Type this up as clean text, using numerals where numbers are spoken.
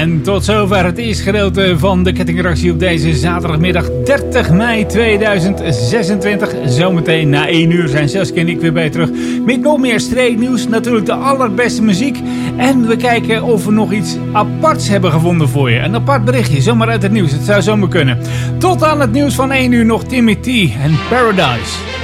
En tot zover het eerste gedeelte van de kettingreactie op deze zaterdagmiddag 30 mei 2026. Zometeen na 1 uur zijn Saskia en ik weer bij je terug met nog meer streeknieuws. Natuurlijk de allerbeste muziek. En we kijken of we nog iets aparts hebben gevonden voor je. Een apart berichtje, zomaar uit het nieuws. Het zou zomaar kunnen. Tot aan het nieuws van 1 uur nog Timmy T en Paradise.